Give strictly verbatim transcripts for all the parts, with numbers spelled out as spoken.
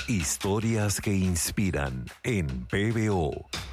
Historias que inspiran en P B O.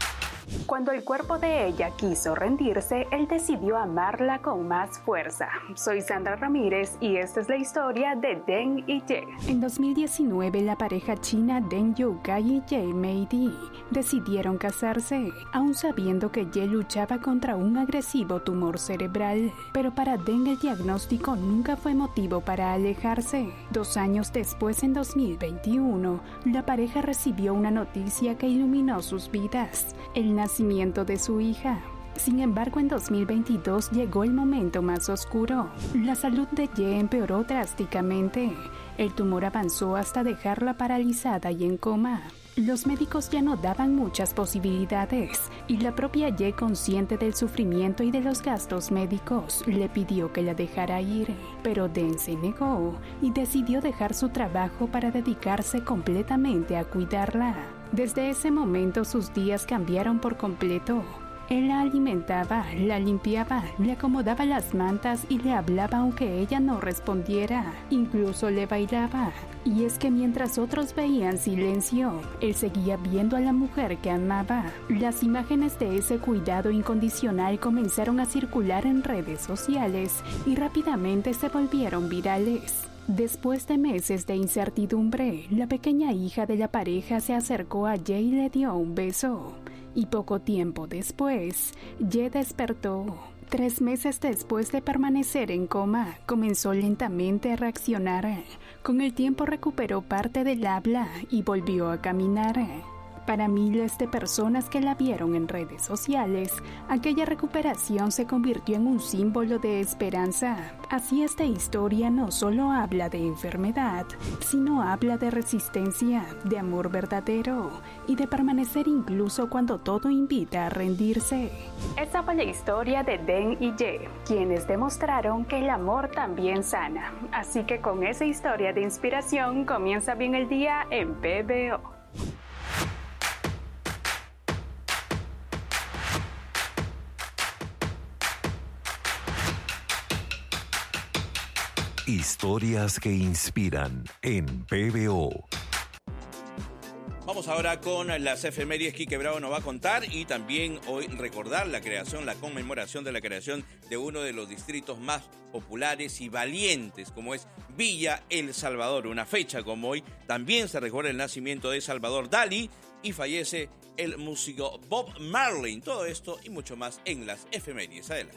Cuando el cuerpo de ella quiso rendirse, él decidió amarla con más fuerza. Soy Sandra Ramírez y esta es la historia de Deng y Ye. En dos mil diecinueve, la pareja china Deng Youkai y Ye Meidi decidieron casarse, aun sabiendo que Ye luchaba contra un agresivo tumor cerebral. Pero para Deng el diagnóstico nunca fue motivo para alejarse. Dos años después, en dos mil veintiuno, la pareja recibió una noticia que iluminó sus vidas: el nacimiento de su hija. Sin embargo, en dos mil veintidós llegó el momento más oscuro. La salud de Ye empeoró drásticamente. El tumor avanzó hasta dejarla paralizada y en coma. Los médicos ya no daban muchas posibilidades, y la propia Ye, consciente del sufrimiento y de los gastos médicos, le pidió que la dejara ir. Pero Deng se negó y decidió dejar su trabajo para dedicarse completamente a cuidarla. Desde ese momento sus días cambiaron por completo. Él la alimentaba, la limpiaba, le acomodaba las mantas y le hablaba aunque ella no respondiera. Incluso le bailaba. Y es que mientras otros veían silencio, él seguía viendo a la mujer que amaba. Las imágenes de ese cuidado incondicional comenzaron a circular en redes sociales y rápidamente se volvieron virales. Después de meses de incertidumbre, la pequeña hija de la pareja se acercó a Ye y le dio un beso. Y poco tiempo después, Ye despertó. Tres meses después de permanecer en coma, comenzó lentamente a reaccionar. Con el tiempo recuperó parte del habla y volvió a caminar. Para miles de personas que la vieron en redes sociales, aquella recuperación se convirtió en un símbolo de esperanza. Así, esta historia no solo habla de enfermedad, sino habla de resistencia, de amor verdadero y de permanecer incluso cuando todo invita a rendirse. Esa fue la historia de Deng y Ye, quienes demostraron que el amor también sana. Así que con esa historia de inspiración comienza bien el día en P B O. Historias que inspiran en P B O. Vamos ahora con las efemérides. Quique Bravo nos va a contar, y también hoy recordar la creación, la conmemoración de la creación de uno de los distritos más populares y valientes, como es Villa El Salvador. Una fecha como hoy también se recuerda el nacimiento de Salvador Dalí y fallece el músico Bob Marley. Todo esto y mucho más en las efemérides. Adelante.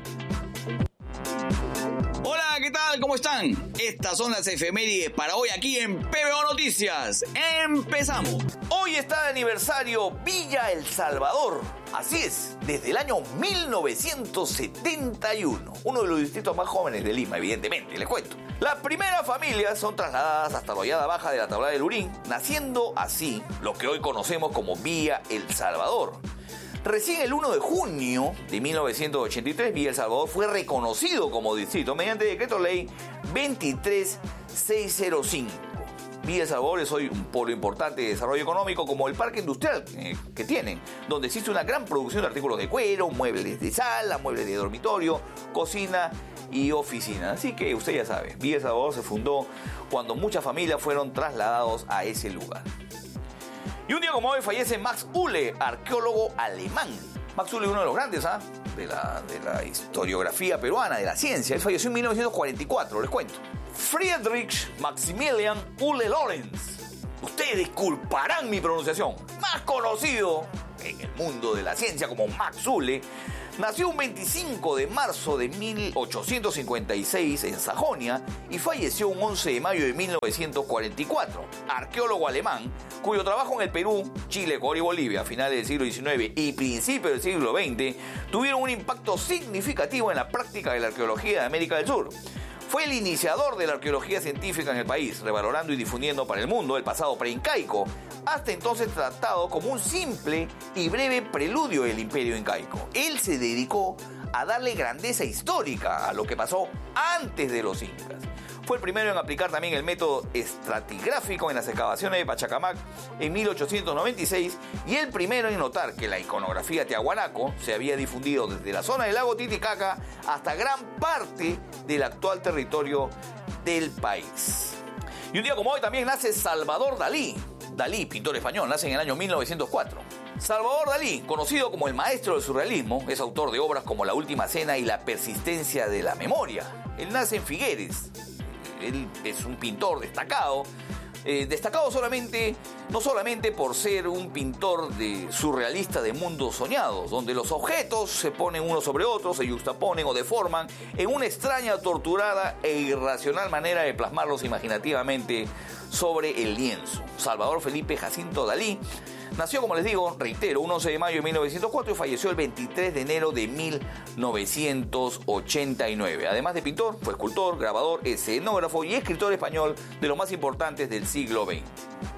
Hola, ¿qué tal? ¿Cómo están? Estas son las efemérides para hoy aquí en P B O Noticias. ¡Empezamos! Hoy está de aniversario Villa El Salvador. Así es, desde el año mil novecientos setenta y uno. Uno de los distritos más jóvenes de Lima, evidentemente, les cuento. Las primeras familias son trasladadas hasta la Hollada Baja de la Tablada del Urín, naciendo así lo que hoy conocemos como Villa El Salvador. Recién el primero de junio de mil novecientos ochenta y tres, Villa El Salvador fue reconocido como distrito mediante decreto ley veintitrés mil seiscientos cinco. Villa El Salvador es hoy un polo importante de desarrollo económico, como el parque industrial eh, que tienen, donde existe una gran producción de artículos de cuero, muebles de sala, muebles de dormitorio, cocina y oficina. Así que usted ya sabe, Villa El Salvador se fundó cuando muchas familias fueron trasladados a ese lugar. Y un día como hoy fallece Max Uhle, arqueólogo alemán. Max Uhle es uno de los grandes ¿ah? de, la, de la historiografía peruana, de la ciencia. Él falleció en mil novecientos cuarenta y cuatro, les cuento. Friedrich Maximilian Uhle Lorenz. Ustedes disculparán mi pronunciación. Más conocido en el mundo de la ciencia como Max Uhle, nació un veinticinco de marzo de mil ochocientos cincuenta y seis en Sajonia y falleció un once de mayo de mil novecientos cuarenta y cuatro. Arqueólogo alemán, cuyo trabajo en el Perú, Chile, Ecuador y Bolivia a finales del siglo diecinueve y principios del siglo veinte tuvieron un impacto significativo en la práctica de la arqueología de América del Sur. Fue el iniciador de la arqueología científica en el país, revalorando y difundiendo para el mundo el pasado preincaico, hasta entonces tratado como un simple y breve preludio del imperio incaico. Él se dedicó a darle grandeza histórica a lo que pasó antes de los incas. Fue el primero en aplicar también el método estratigráfico en las excavaciones de Pachacamac en mil ochocientos noventa y seis y el primero en notar que la iconografía tiahuanaco se había difundido desde la zona del lago Titicaca hasta gran parte del actual territorio del país. Y un día como hoy también nace Salvador Dalí. Dalí, pintor español, nace en el año mil novecientos cuatro. Salvador Dalí, conocido como el maestro del surrealismo, es autor de obras como La Última Cena y La Persistencia de la Memoria. Él nace en Figueres. Él es un pintor destacado. Eh, destacado solamente, no solamente por ser un pintor de surrealista de mundos soñados, donde los objetos se ponen unos sobre otros, se yuxtaponen o deforman en una extraña, torturada e irracional manera de plasmarlos imaginativamente sobre el lienzo. Salvador Felipe Jacinto Dalí nació, como les digo, reitero, un once de mayo de mil novecientos cuatro y falleció el veintitrés de enero de mil novecientos ochenta y nueve. Además de pintor, fue escultor, grabador, escenógrafo y escritor español de los más importantes del siglo veinte.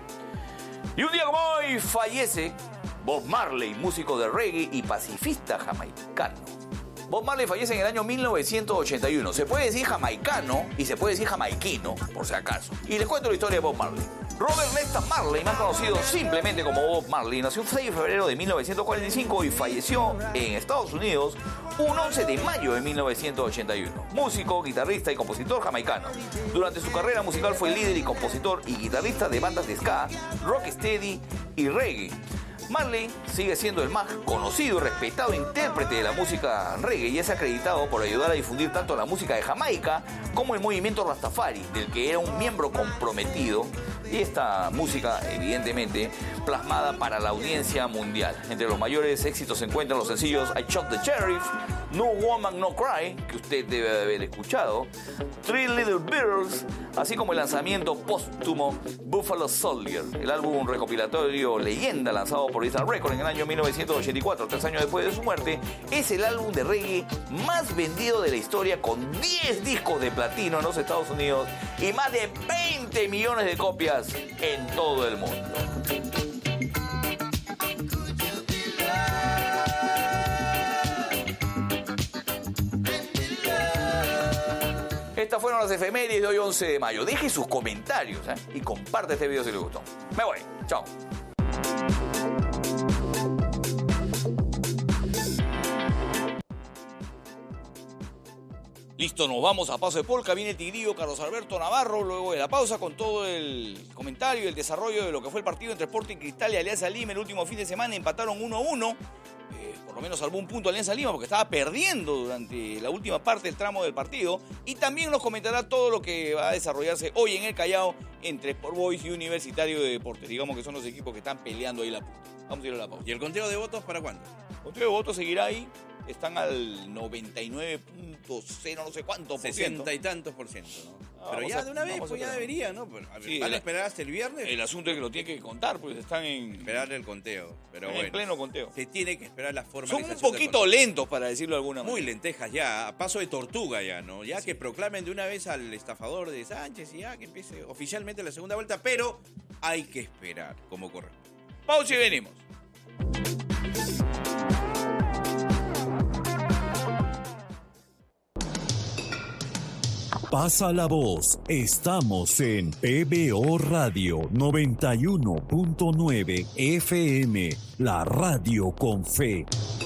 Y un día como hoy fallece Bob Marley, músico de reggae y pacifista jamaicano. Bob Marley fallece en el año mil novecientos ochenta y uno. Se puede decir jamaicano y se puede decir jamaiquino, por si acaso. Y les cuento la historia de Bob Marley. Robert Nesta Marley, más conocido simplemente como Bob Marley, nació el seis de febrero de mil novecientos cuarenta y cinco y falleció en Estados Unidos un once de mayo de mil novecientos ochenta y uno. Músico, guitarrista y compositor jamaicano. Durante su carrera musical fue líder y compositor y guitarrista de bandas de ska, rocksteady y reggae. Marley sigue siendo el más conocido y respetado intérprete de la música reggae y es acreditado por ayudar a difundir tanto la música de Jamaica como el movimiento Rastafari, del que era un miembro comprometido, y esta música, evidentemente, plasmada para la audiencia mundial. Entre los mayores éxitos se encuentran los sencillos I Shot the Sheriff, No Woman No Cry, que usted debe haber escuchado, Three Little Birds, así como el lanzamiento póstumo Buffalo Soldier, el álbum recopilatorio Leyenda lanzado por Isla Records en el año mil novecientos ochenta y cuatro, tres años después de su muerte. Es el álbum de reggae más vendido de la historia, con diez discos de platino en los Estados Unidos y más de veinte millones de copias en todo el mundo. Estas fueron las efemérides de hoy once de mayo. Deje sus comentarios, ¿eh? Y comparte este video si les gustó. Me voy. Chao. Listo, nos vamos a paso de polka. Viene el tigrillo Carlos Alberto Navarro. Luego de la pausa con todo el comentario y el desarrollo de lo que fue el partido entre Sporting Cristal y Alianza Lima. El último fin de semana empataron uno a uno. Eh, por lo menos salvó un punto Alianza Lima porque estaba perdiendo durante la última parte del tramo del partido. Y también nos comentará todo lo que va a desarrollarse hoy en el Callao entre Sport Boys y Universitario de Deportes. Digamos que son los equipos que están peleando ahí la punta. Vamos a ir a la pausa. ¿Y el conteo de votos para cuándo? El conteo de votos seguirá ahí. Están al noventa y nueve punto cero, no sé cuánto por ciento. sesenta y tantos por ciento, ¿no? Ah, Pero ya a, de una vez, pues ya debería, ¿no? Pero, a ver, sí, ¿van a esperar hasta el viernes? El asunto es que lo tienen que contar, pues están en... Esperar el conteo, pero en bueno. En pleno conteo. Se tiene que esperar la formalización. Son un poquito lentos, para decirlo de alguna manera. Muy lentejas ya, a paso de tortuga ya, ¿no? Ya sí. Que proclamen de una vez al estafador de Sánchez y ya que empiece oficialmente la segunda vuelta, pero hay que esperar como corresponde. Pausa y venimos. Pasa la voz, estamos en P B O Radio noventa y uno punto nueve F M, la radio con fe.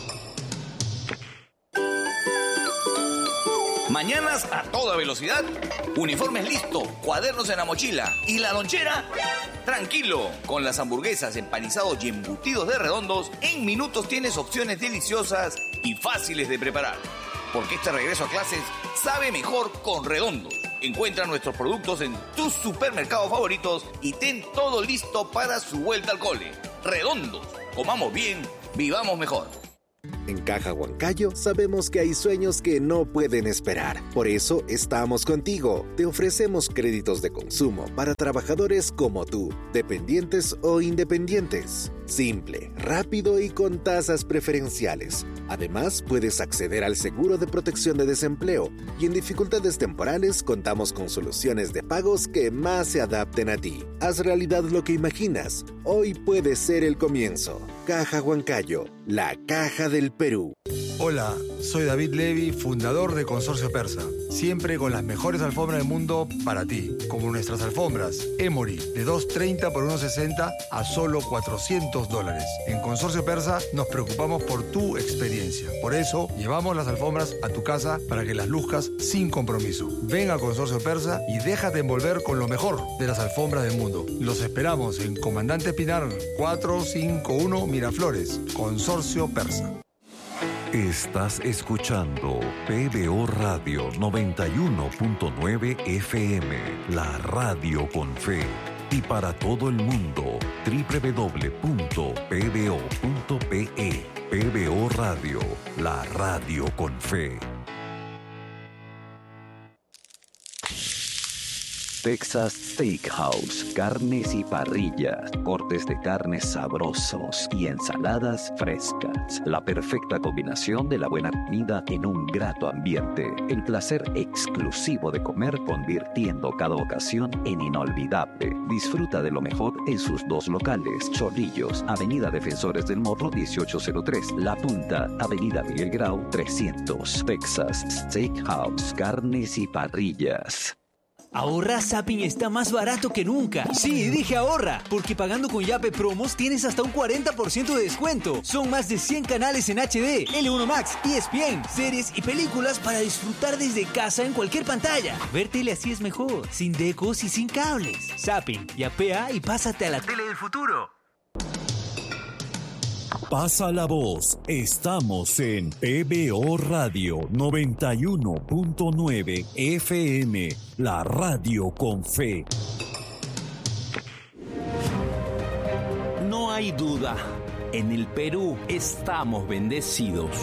Mañanas a toda velocidad, uniformes listos, cuadernos en la mochila y la lonchera, tranquilo. Con las hamburguesas, empanizados y embutidos de Redondos, en minutos tienes opciones deliciosas y fáciles de preparar. Porque este regreso a clases sabe mejor con Redondos. Encuentra nuestros productos en tus supermercados favoritos y ten todo listo para su vuelta al cole. Redondos, comamos bien, vivamos mejor. En Caja Huancayo sabemos que hay sueños que no pueden esperar. Por eso estamos contigo. Te ofrecemos créditos de consumo para trabajadores como tú, dependientes o independientes. Simple, rápido y con tasas preferenciales. Además, puedes acceder al seguro de protección de desempleo y en dificultades temporales contamos con soluciones de pagos que más se adapten a ti. Haz realidad lo que imaginas. Hoy puede ser el comienzo. Caja Huancayo, la caja del Perú. Hola, soy David Levy, fundador de Consorcio Persa. Siempre con las mejores alfombras del mundo para ti, como nuestras alfombras Emory, de dos treinta por uno sesenta a solo cuatrocientos dólares. En Consorcio Persa nos preocupamos por tu experiencia. Por eso, llevamos las alfombras a tu casa para que las luzcas sin compromiso. Ven a Consorcio Persa y déjate envolver con lo mejor de las alfombras del mundo. Los esperamos en Comandante Pinar cuatrocientos cincuenta y uno Miraflores, Consorcio Persa. Estás escuchando P B O Radio noventa y uno punto nueve F M, la radio con fe. Y para todo el mundo, doble u doble u doble u punto p b o punto p e. P B O Radio, la radio con fe. Texas Steakhouse, carnes y parrillas, cortes de carnes sabrosos y ensaladas frescas. La perfecta combinación de la buena comida en un grato ambiente. El placer exclusivo de comer, convirtiendo cada ocasión en inolvidable. Disfruta de lo mejor en sus dos locales: Chorrillos, Avenida Defensores del Morro dieciocho cero tres, La Punta, Avenida Miguel Grau trescientos. Texas Steakhouse, carnes y parrillas. Ahorra, Zapping está más barato que nunca. Sí, dije ahorra, porque pagando con Yape Promos tienes hasta un cuarenta por ciento de descuento. Son más de cien canales en H D, L uno Max, E S P N, series y películas para disfrutar desde casa en cualquier pantalla. Ver tele así es mejor, sin decos y sin cables. Zapping, yapea y pásate a la tele del futuro. Pasa la voz, estamos en P B O Radio noventa y uno punto nueve F M, la radio con fe. No hay duda, en el Perú estamos bendecidos.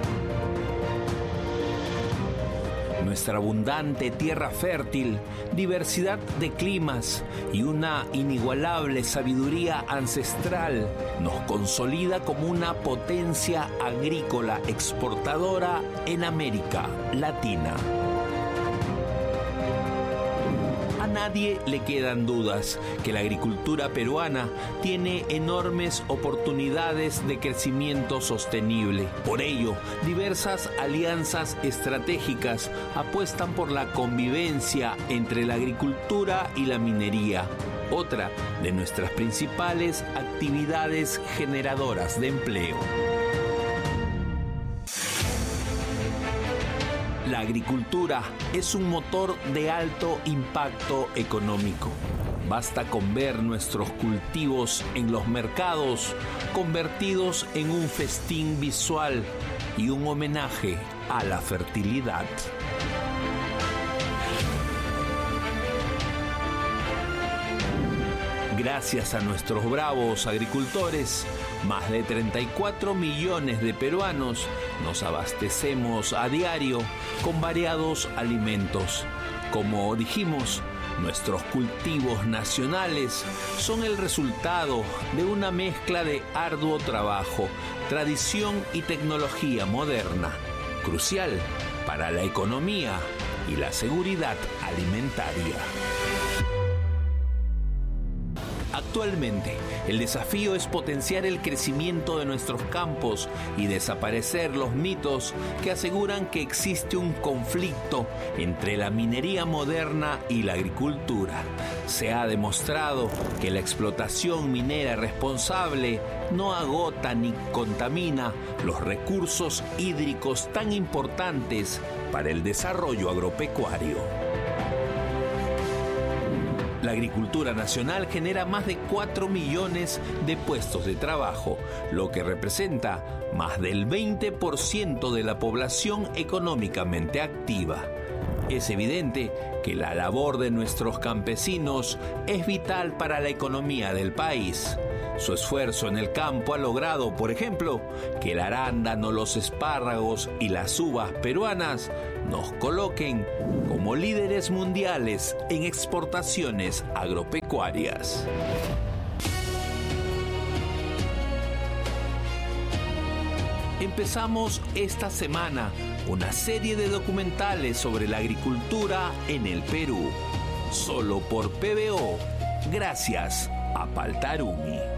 Nuestra abundante tierra fértil, diversidad de climas y una inigualable sabiduría ancestral nos consolida como una potencia agrícola exportadora en América Latina. A nadie le quedan dudas que la agricultura peruana tiene enormes oportunidades de crecimiento sostenible. Por ello, diversas alianzas estratégicas apuestan por la convivencia entre la agricultura y la minería, otra de nuestras principales actividades generadoras de empleo. La agricultura es un motor de alto impacto económico. Basta con ver nuestros cultivos en los mercados convertidos en un festín visual y un homenaje a la fertilidad. Gracias a nuestros bravos agricultores, más de treinta y cuatro millones de peruanos nos abastecemos a diario con variados alimentos. Como dijimos, nuestros cultivos nacionales son el resultado de una mezcla de arduo trabajo, tradición y tecnología moderna, crucial para la economía y la seguridad alimentaria. Actualmente, el desafío es potenciar el crecimiento de nuestros campos y desaparecer los mitos que aseguran que existe un conflicto entre la minería moderna y la agricultura. Se ha demostrado que la explotación minera responsable no agota ni contamina los recursos hídricos tan importantes para el desarrollo agropecuario. La agricultura nacional genera más de cuatro millones de puestos de trabajo, lo que representa más del veinte por ciento de la población económicamente activa. Es evidente que la labor de nuestros campesinos es vital para la economía del país. Su esfuerzo en el campo ha logrado, por ejemplo, que el arándano, los espárragos y las uvas peruanas nos coloquen como líderes mundiales en exportaciones agropecuarias. Empezamos esta semana una serie de documentales sobre la agricultura en el Perú, solo por P B O, gracias a Paltarumi.